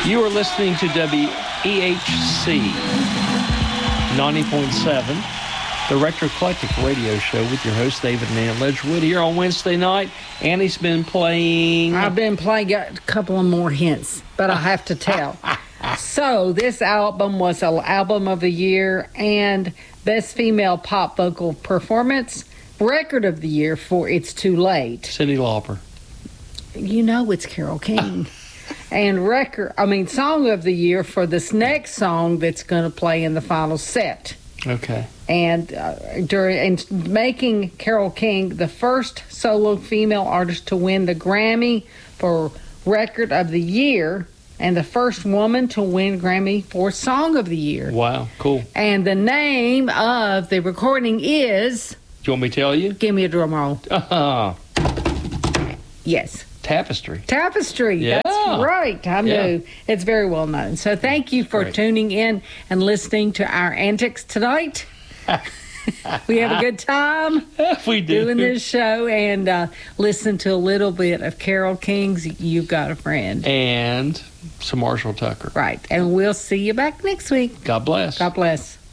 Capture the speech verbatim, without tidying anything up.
You are listening to W E H C ninety point seven, the Retro Eclectic Radio Show with your host, David and Ann Ledgerwood. Here on Wednesday night, Annie's been playing... I've been playing, got a couple of more hints, but I have to tell. So, this album was an album of the year and Best Female Pop Vocal Performance, record of the year for It's Too Late. Cyndi Lauper. You know it's Carole King. And record, I mean, song of the year for this next song that's going to play in the final set. Okay. And uh, during and making Carole King the first solo female artist to win the Grammy for record of the year, and the first woman to win Grammy for Song of the Year. Wow, cool. And the name of the recording is... Do you want me to tell you? Give me a drum roll. Uh-huh. Yes. Tapestry. Tapestry. Yeah. That's right. I Yeah. knew. It's very well known. So thank you for Great. tuning in and listening to our antics tonight. We have a good time We do. doing this show and uh, listen to a little bit of Carole King's You've Got a Friend. And some Marshall Tucker. Right. And we'll see you back next week. God bless. God bless.